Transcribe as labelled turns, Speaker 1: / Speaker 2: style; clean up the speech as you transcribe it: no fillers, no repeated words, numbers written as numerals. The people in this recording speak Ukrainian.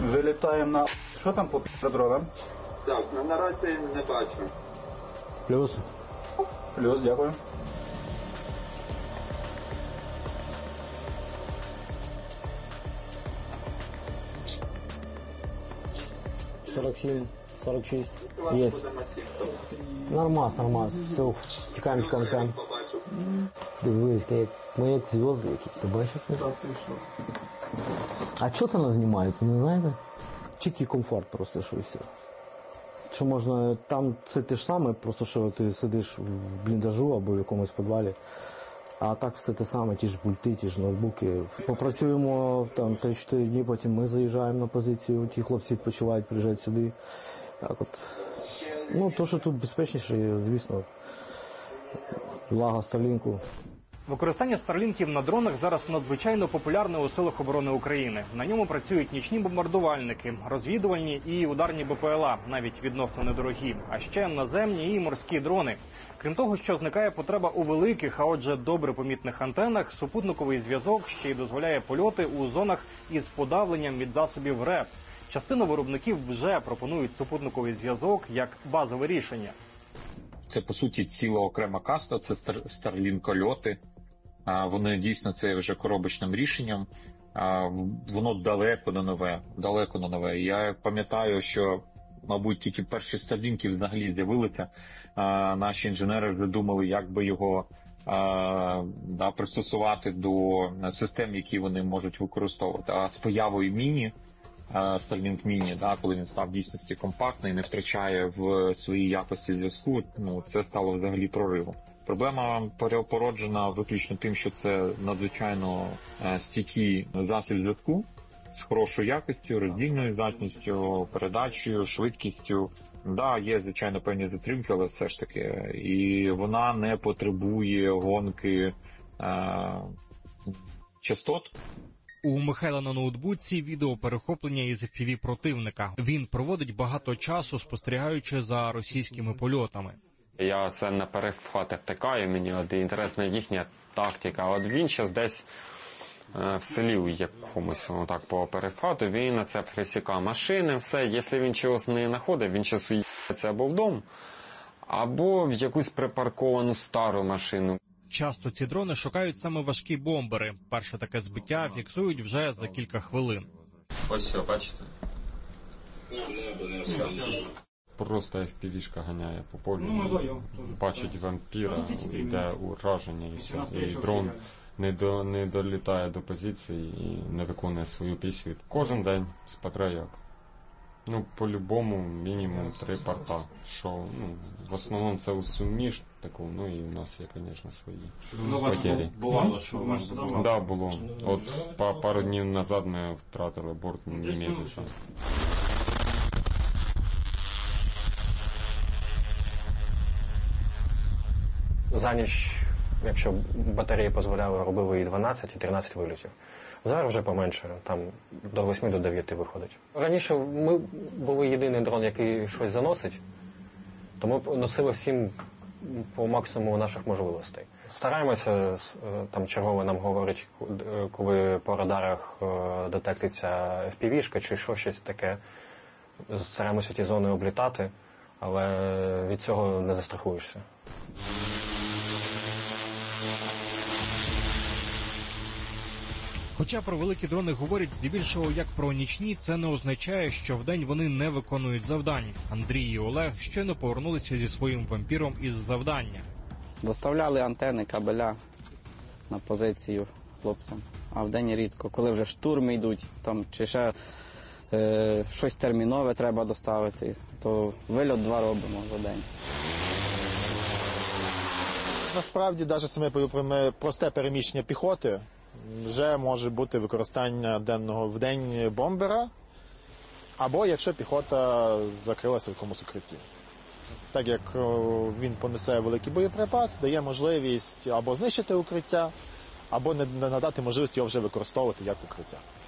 Speaker 1: Вилітаємо на... Що там по дронам?
Speaker 2: Так, наразі не бачу.
Speaker 1: Плюс. Плюс, дякую.
Speaker 3: «47, 46, есть. Нормас. Все, тікаємо. Дивись, ми як зв'язки якісь, ти бачиш? А що це нас знімають, ви не знаєте? Тільки комфорт просто, що і все. Що можна, там це те ж саме, просто що ти сидиш в бліндажу або в якомусь підвалі, а так все те саме, ті ж пульти, ті ж ноутбуки. Попрацюємо там 3-4 дні, потім ми заїжджаємо на позицію, ті хлопці відпочивають, приїжджають сюди. Так от. Ну, то, що тут безпечніше, звісно, влага Старлінку.
Speaker 4: Використання старлінків на дронах зараз надзвичайно популярне у силах оборони України. На ньому працюють нічні бомбардувальники, розвідувальні і ударні БПЛА, навіть відносно недорогі, а ще наземні і морські дрони. Крім того, що зникає потреба у великих, а отже добре помітних антенах, супутниковий зв'язок ще й дозволяє польоти у зонах із подавленням від засобів РЕП. Частина виробників вже пропонують супутниковий зв'язок як базове рішення.
Speaker 5: Це, по суті, ціла окрема каста, це Starlink-льоти. Вони дійсно це вже коробочним рішенням. Воно далеко не нове. Я пам'ятаю, що, мабуть, тільки перші Starlink взагалі з'явилися. Наші інженери вже думали, як би його пристосувати до систем, які вони можуть використовувати. А з появою міні, Starlink Mini, коли він став в дійсності компактний, не втрачає в своїй якості зв'язку, це стало взагалі проривом. Проблема породжена виключно тим, що це надзвичайно стійкий засіб зв'язку з хорошою якістю, роздільною здатністю, передачею, швидкістю. Є, звичайно, певні затримки, але все ж таки. І вона не потребує гонки частот.
Speaker 4: У Михайла на ноутбуці відеоперехоплення із FPV противника. Він проводить багато часу, спостерігаючи за російськими польотами.
Speaker 6: Я це на перехватах втикаю, мені інтересна їхня тактика. От він зараз десь в селі у якомусь так по перехвату, він на це присікає машини, все. Якщо він чогось не знаходить, він зараз уїхається або в дом, або в якусь припарковану стару машину.
Speaker 4: Часто ці дрони шукають саме важкі бомбери. Перше таке збиття фіксують вже за кілька хвилин.
Speaker 6: Ось все, бачите?
Speaker 7: Просто FPV-шка ганяє по полю, бачить вампіра, йде ураження і все. І дрон не долітає до позиції і не виконує свою місію. Кожен день з патрульок. По-любому мінімум 3 порта. Що, в основному це у суміш таку, і в нас є, звісно, свої потері.
Speaker 1: Бувало, що у вас було?
Speaker 7: Так, було. От пару днів назад ми втратили борт Німезіса.
Speaker 8: За ніч, якщо батареї дозволяли, робили і 12, і 13 вилітів. Зараз вже поменше, там до 8, до 9 виходить. Раніше ми були єдиний дрон, який щось заносить, то ми носили всім по максимуму наших можливостей. Стараємося, там чергове нам говорить, коли по радарах детектиться FPV-шка чи щось таке, стараємося ті зони облітати, але від цього не застрахуєшся.
Speaker 4: Хоча про великі дрони говорять здебільшого як про нічні, це не означає, що вдень вони не виконують завдань. Андрій і Олег щойно повернулися зі своїм вампіром із завдання.
Speaker 9: Доставляли антени, кабеля на позицію хлопцям. А вдень рідко, коли вже штурми йдуть, там, чи ще щось термінове треба доставити, то вильот 2 робимо за день.
Speaker 10: Насправді, навіть саме просте переміщення піхоти вже може бути використання денного в день бомбера, або якщо піхота закрилася в якомусь укритті. Так як він понесе великий боєприпас, дає можливість або знищити укриття, або не надати можливість його вже використовувати як укриття.